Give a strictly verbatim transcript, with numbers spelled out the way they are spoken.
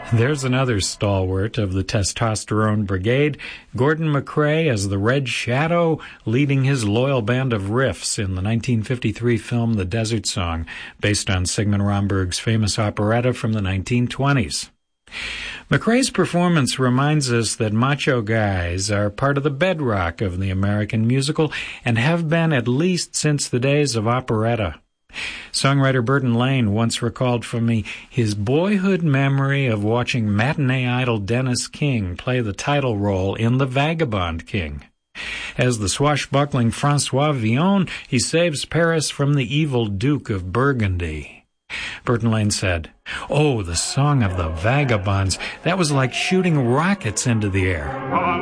There's another stalwart of the testosterone brigade, Gordon MacRae as the Red Shadow, leading his loyal band of riffs in the nineteen fifty-three film The Desert Song, based on Sigmund Romberg's famous operetta from the nineteen twenties. MacRae's performance reminds us that macho guys are part of the bedrock of the American musical and have been at least since the days of operetta. Songwriter Burton Lane once recalled for me his boyhood memory of watching matinee idol Dennis King play the title role in The Vagabond King. As the swashbuckling François Villon, he saves Paris from the evil Duke of Burgundy. Burton Lane said, "Oh, the song of the Vagabonds, that was like shooting rockets into the air."